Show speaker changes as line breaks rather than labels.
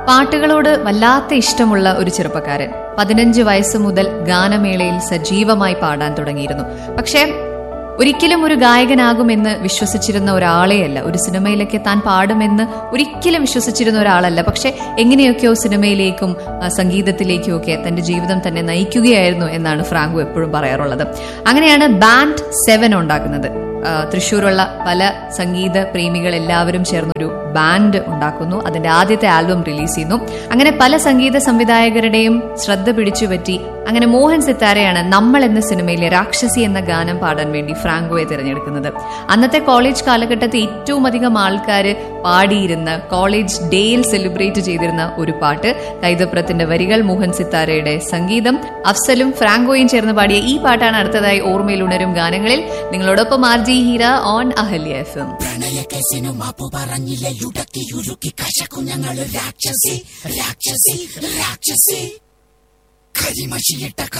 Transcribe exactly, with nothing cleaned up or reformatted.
പാട്ടുകളോട് വല്ലാത്ത ഇഷ്ടമുള്ള ഒരു ചെറുപ്പക്കാരൻ പതിനഞ്ച് വയസ്സ് മുതൽ ഗാനമേളയിൽ സജീവമായി പാടാൻ തുടങ്ങിയിരുന്നു. പക്ഷേ ഒരിക്കലും ഒരു ഗായകനാകുമെന്ന് വിശ്വസിച്ചിരുന്ന ഒരാളെയല്ല, ഒരു സിനിമയിലൊക്കെ താൻ പാടുമെന്ന് ഒരിക്കലും വിശ്വസിച്ചിരുന്ന ഒരാളല്ല. പക്ഷെ എങ്ങനെയൊക്കെയോ സിനിമയിലേക്കും സംഗീതത്തിലേക്കും ഒക്കെ തന്റെ ജീവിതം തന്നെ നയിക്കുകയായിരുന്നു എന്നാണ് ഫ്രാങ്കോ എപ്പോഴും പറയാറുള്ളത്. അങ്ങനെയാണ് ബാൻഡ് സെവൻ ഉണ്ടാക്കുന്നത്. തൃശ്ശൂരുള്ള പല സംഗീത പ്രേമികൾ എല്ലാവരും ചേർന്നൊരു ബാൻഡ് ഉണ്ടാക്കുന്നു. അതിന്റെ ആദ്യത്തെ ആൽബം റിലീസ് ചെയ്യുന്നു. അങ്ങനെ പല സംഗീത സംവിധായകരുടെയും ശ്രദ്ധ പിടിച്ചുപറ്റി അങ്ങനെ മോഹൻ സിത്താരയാണ് നമ്മൾ എന്ന സിനിമയിലെ രാക്ഷസി എന്ന ഗാനം പാടാൻ വേണ്ടി ഫ്രാങ്കോയെ തിരഞ്ഞെടുക്കുന്നത്. അന്നത്തെ കോളേജ് കാലഘട്ടത്തിൽ ഏറ്റവും അധികം ആൾക്കാർ പാടിയിരുന്ന, കോളേജ് ഡേയിൽ സെലിബ്രേറ്റ് ചെയ്തിരുന്ന ഒരു പാട്ട്. കൈതപ്രത്തിന്റെ വരികൾ, മോഹൻ സിത്താരയുടെ സംഗീതം, അഫ്സലും ഫ്രാങ്കോയും ചേർന്ന് പാടിയ ഈ പാട്ടാണ് അടുത്തതായി ഓർമ്മയിൽ ഉണരും ഗാനങ്ങളിൽ. നിങ്ങളോടൊപ്പം R G Heera on Ahalya F M.
Rakshasi Rakshasi Rakshasi കരിമഷിയിട്ട